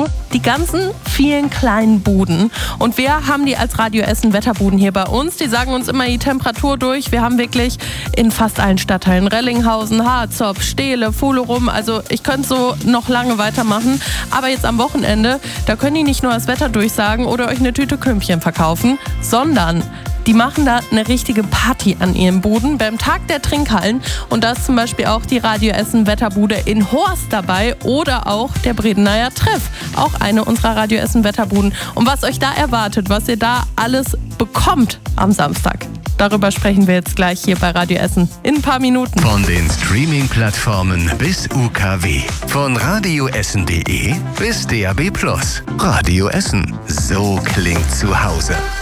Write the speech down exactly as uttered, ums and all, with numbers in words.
du? Die ganzen vielen kleinen Buden. Und wir haben die als Radio Essen Wetterbuden hier bei uns. Die sagen uns immer die Temperatur durch. Wir haben wirklich in fast allen Stadtteilen Rellinghausen, Harzopf, Steele, Fuhlerum. Also ich könnte so noch lange weitermachen. Aber jetzt am Wochenende, da können die nicht nur das Wetter durchsagen oder euch eine Tüte Klümpchen verkaufen, sondern die machen da eine richtige Party an ihrem Buden beim Tag der Trinkhallen. Und da ist zum Beispiel auch die Radio Essen Wetterbude in Horst dabei oder auch der Bredeneier Treff. Auch eine unserer Radio Essen Wetterbuden. Und was euch da erwartet, was ihr da alles bekommt am Samstag, darüber sprechen wir jetzt gleich hier bei Radio Essen in ein paar Minuten. Von den Streaming-Plattformen bis U K W. Von radioessen punkt de bis D A B plus. Radio Essen. So klingt zu Hause.